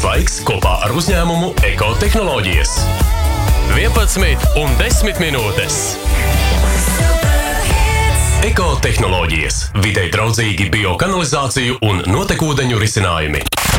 laiks kopā ar uzņēmumu Ekotehnoloģijas. 11:10 minūtes. Ekotehnoloģijas – videi draudzīgi biokanalizāciju un notekūdeņu risinājumi.